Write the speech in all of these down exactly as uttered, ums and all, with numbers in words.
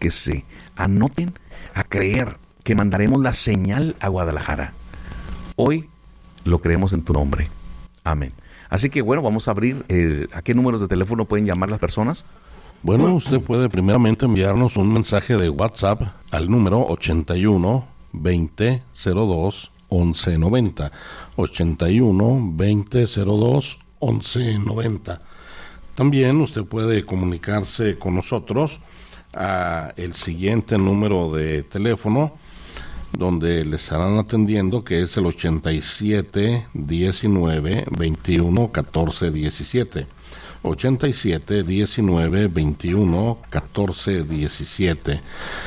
acérquese, anoten a creer que mandaremos la señal a Guadalajara. Hoy lo creemos en tu nombre. Amén. Así que bueno, vamos a abrir, eh, ¿a qué números de teléfono pueden llamar las personas? Bueno, usted puede primeramente enviarnos un mensaje de WhatsApp al número ochenta y uno, veinte, cero dos, once noventa. ochenta y uno, veinte, cero dos, once noventa. También usted puede comunicarse con nosotros a el siguiente número de teléfono donde le estarán atendiendo, que es el ochenta y siete, diecinueve, veintiuno, catorce, diecisiete. ochenta y siete, diecinueve, veintiuno, catorce, diecisiete.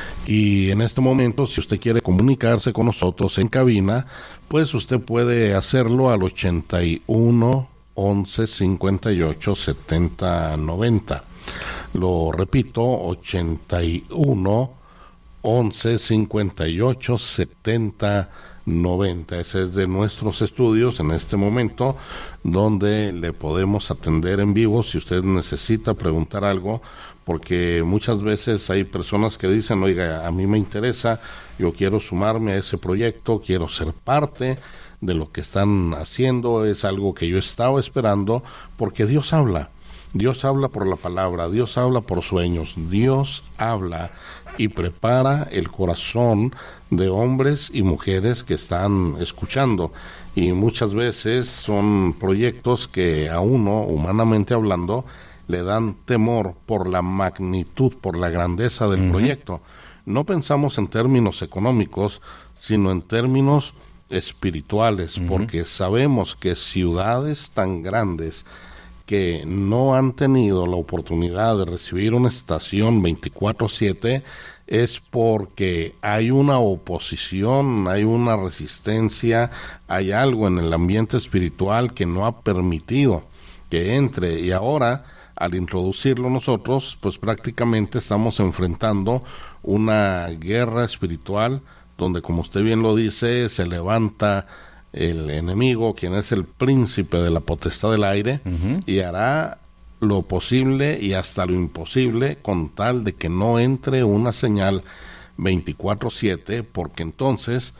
Y en este momento, si usted quiere comunicarse con nosotros en cabina, pues usted puede hacerlo al ochenta y uno, once, cincuenta y ocho, setenta, noventa. Lo repito, ochenta y uno, once, cincuenta y ocho, setenta, noventa. Ese es de nuestros estudios en este momento, donde le podemos atender en vivo si usted necesita preguntar algo, porque muchas veces hay personas que dicen, oiga, a mí me interesa, yo quiero sumarme a ese proyecto, quiero ser parte de lo que están haciendo, es algo que yo estaba esperando, porque Dios habla. Dios habla por la palabra, Dios habla por sueños, Dios habla y prepara el corazón de hombres y mujeres que están escuchando. Y muchas veces son proyectos que a uno, humanamente hablando, le dan temor por la magnitud, por la grandeza del uh-huh. proyecto. No pensamos en términos económicos, sino en términos espirituales, uh-huh. porque sabemos que ciudades tan grandes que no han tenido la oportunidad de recibir una estación veinticuatro siete es porque hay una oposición, hay una resistencia, hay algo en el ambiente espiritual que no ha permitido que entre, y ahora al introducirlo nosotros, pues prácticamente estamos enfrentando una guerra espiritual donde, como usted bien lo dice, se levanta el enemigo, quien es el príncipe de la potestad del aire, uh-huh. y hará lo posible y hasta lo imposible con tal de que no entre una señal veinticuatro siete, porque entonces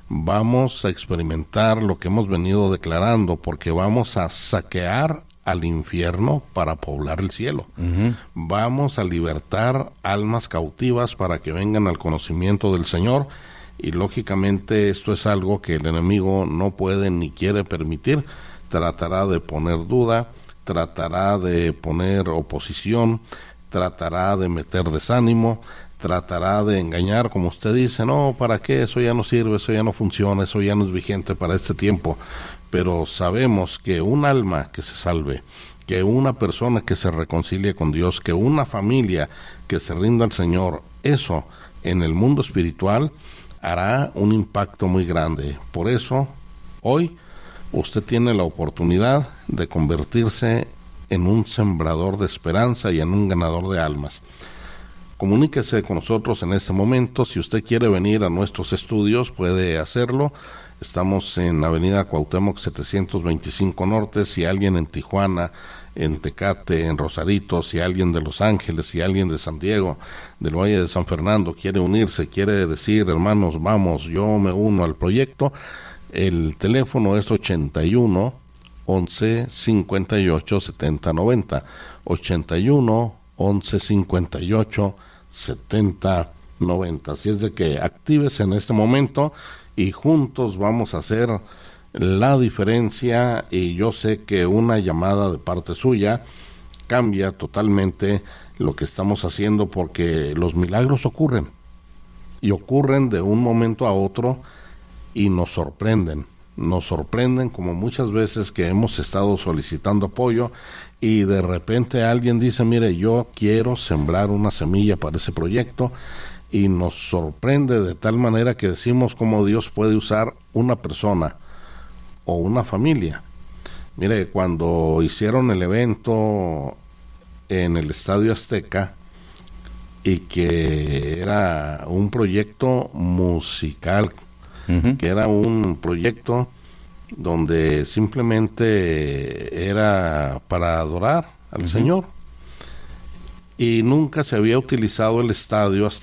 vamos a experimentar lo que hemos venido declarando, porque vamos a saquear al infierno para poblar el cielo. Uh-huh. Vamos a libertar almas cautivas para que vengan al conocimiento del Señor. Y lógicamente esto es algo que el enemigo no puede ni quiere permitir. Tratará de poner duda, tratará de poner oposición, tratará de meter desánimo, tratará de engañar, como usted dice, no, ¿para qué? Eso ya no sirve, eso ya no funciona, eso ya no es vigente para este tiempo. Pero sabemos que un alma que se salve, que una persona que se reconcilie con Dios, que una familia que se rinda al Señor, eso en el mundo espiritual hará un impacto muy grande. Por eso, hoy, usted tiene la oportunidad de convertirse en un sembrador de esperanza y en un ganador de almas. Comuníquese con nosotros en este momento. Si usted quiere venir a nuestros estudios, puede hacerlo. Estamos en Avenida Cuauhtémoc setecientos veinticinco Norte. Si alguien en Tijuana, en Tecate, en Rosarito, si alguien de Los Ángeles, si alguien de San Diego, del Valle de San Fernando quiere unirse, quiere decir, hermanos, vamos, yo me uno al proyecto, el teléfono es ochenta y uno, once, cincuenta y ocho, setenta, noventa, ochenta y uno, once, cincuenta y ocho, setenta, noventa. Así es de que actívese en este momento y juntos vamos a hacer la diferencia, y yo sé que una llamada de parte suya cambia totalmente lo que estamos haciendo, porque los milagros ocurren y ocurren de un momento a otro y nos sorprenden, nos sorprenden como muchas veces que hemos estado solicitando apoyo y de repente alguien dice, mire, yo quiero sembrar una semilla para ese proyecto, y nos sorprende de tal manera que decimos cómo Dios puede usar una persona o una familia. Mire, cuando hicieron el evento en el Estadio Azteca, y que era un proyecto musical, uh-huh. que era un proyecto donde simplemente era para adorar al uh-huh. Señor, y nunca se había utilizado el estadio hasta